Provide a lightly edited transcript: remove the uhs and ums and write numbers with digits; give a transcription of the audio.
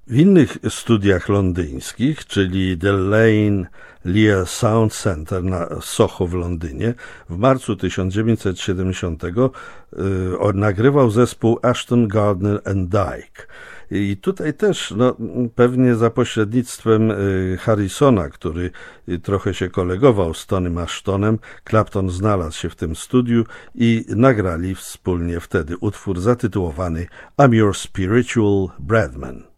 W innych studiach londyńskich, czyli The Lane Lea Sound Center na Soho w Londynie, w marcu 1970 nagrywał zespół Ashton, Gardner and Dyke. I tutaj też, pewnie za pośrednictwem Harrisona, który trochę się kolegował z Tonym Ashtonem, Clapton znalazł się w tym studiu i nagrali wspólnie wtedy utwór zatytułowany I'm Your Spiritual Brethren.